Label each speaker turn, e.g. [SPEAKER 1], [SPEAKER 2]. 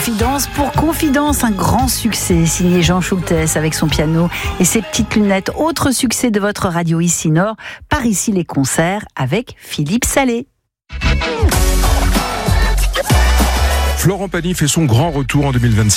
[SPEAKER 1] Confidence pour Confidence, un grand succès signé Jean Schultes avec son piano et ses petites lunettes. Autre succès de votre radio ici Nord, par ici les concerts avec Philippe Salé.
[SPEAKER 2] Florent Pagny fait son grand retour en 2026.